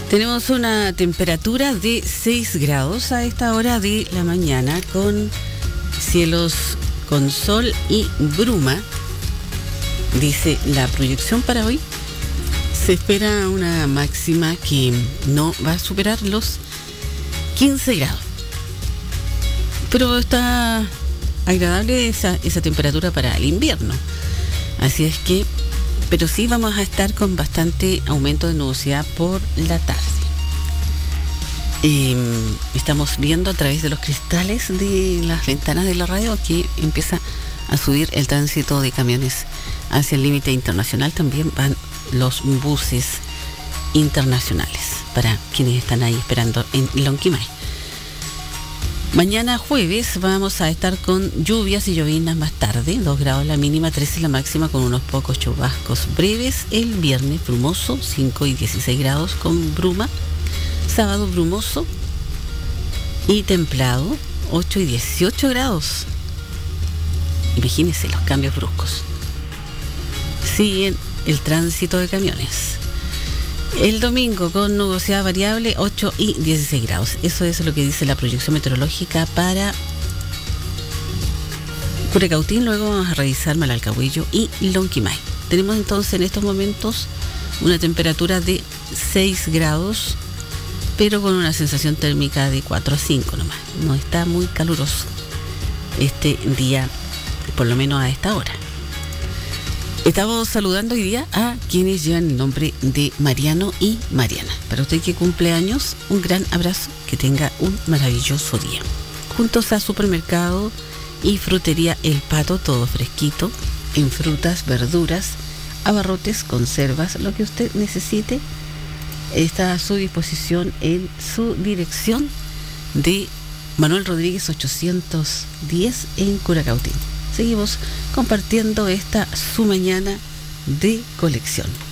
Tenemos una temperatura de 6 grados a esta hora de la mañana, con cielos con sol y bruma. Dice la proyección para hoy. Se espera una máxima que no va a superar los 15 grados. Pero está agradable esa temperatura para el invierno. Así es que, pero sí vamos a estar con bastante aumento de nubosidad por la tarde. Estamos viendo a través de los cristales de las ventanas de la radio que empieza a subir el tránsito de camiones hacia el límite internacional. También van los buses internacionales para quienes están ahí esperando en Lonquimay. Mañana jueves vamos a estar con lluvias y llovinas más tarde, 2 grados la mínima, 13 la máxima, con unos pocos chubascos breves. El viernes brumoso, 5 y 16 grados con bruma. Sábado brumoso y templado, 8 y 18 grados. Imagínense los cambios bruscos. Siguen el tránsito de camiones. El domingo con nubosidad variable, 8 y 16 grados. Eso es lo que dice la proyección meteorológica para Curacautín. Luego vamos a revisar Malalcahuillo y Lonquimay. Tenemos entonces en estos momentos una temperatura de 6 grados, pero con una sensación térmica de 4 a 5 nomás. No está muy caluroso este día, por lo menos a esta hora. Estamos saludando hoy día a quienes llevan el nombre de Mariano y Mariana. Para usted que cumple años, un gran abrazo, que tenga un maravilloso día. Juntos a Supermercado y Frutería El Pato, todo fresquito, en frutas, verduras, abarrotes, conservas, lo que usted necesite, está a su disposición en su dirección de Manuel Rodríguez 810 en Curacautín. Seguimos compartiendo esta su mañana de colección.